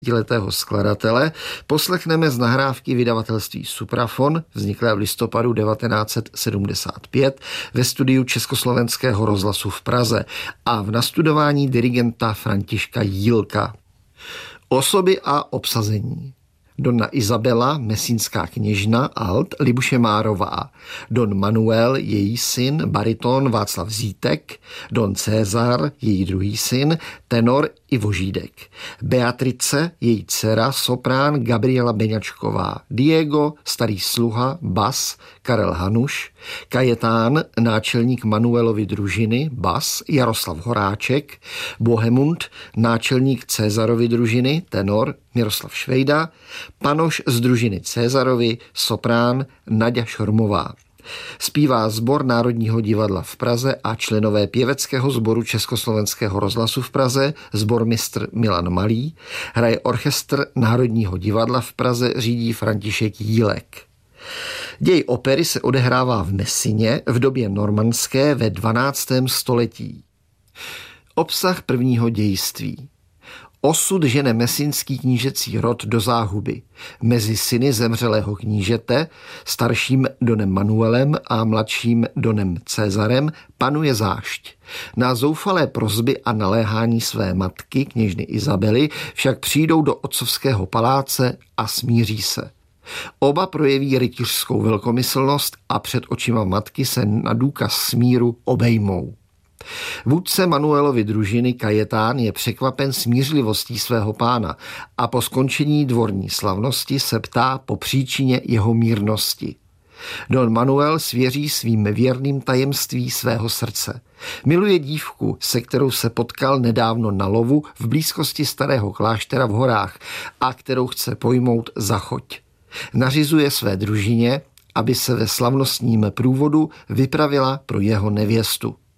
letého skladatele poslechneme z nahrávky vydavatelství Suprafon, vzniklé v listopadu 1975 ve studiu Československého rozhlasu v Praze a v nastudování dirigenta Františka Jílka. Osoby a obsazení. Donna Izabela, mesínská kněžna, alt, Libuše Márová. Don Manuel, její syn, bariton Václav Zítek. Don César, její druhý syn, tenor Ivo Žídek. Beatrice, její dcera, soprán Gabriela Beňačková. Diego, starý sluha, bas Karel Hanuš. Kajetán, náčelník Manuelovy družiny, bas Jaroslav Horáček. Bohemund, náčelník Cézarovy družiny, tenor Miroslav Švejda. Panoš z družiny Cézarovy, soprán Naďa Šormová. Zpívá sbor Národního divadla v Praze a členové pěveckého sboru Československého rozhlasu v Praze, sbormistr Milan Malý. Hraje orchestr Národního divadla v Praze, řídí František Jílek. Děj opery se odehrává v Messině v době normandské ve 12. století. Obsah prvního dějství. Osud žene messinský knížecí rod do záhuby. Mezi syny zemřelého knížete, starším donem Manuelem a mladším donem Cezarem, panuje zášť. Na zoufalé prosby a naléhání své matky, kněžny Izabely, však přijdou do otcovského paláce a smíří se. Oba projeví rytířskou velkomyslnost a před očima matky se na důkaz smíru obejmou. Vůdce Manuelovy družiny Kajetán je překvapen smířlivostí svého pána a po skončení dvorní slavnosti se ptá po příčině jeho mírnosti. Don Manuel svěří svým věrným tajemství svého srdce. Miluje dívku, se kterou se potkal nedávno na lovu v blízkosti starého kláštera v horách a kterou chce pojmout za choť. Nařizuje své družině, aby se ve slavnostním průvodu vypravila pro jeho nevěstu.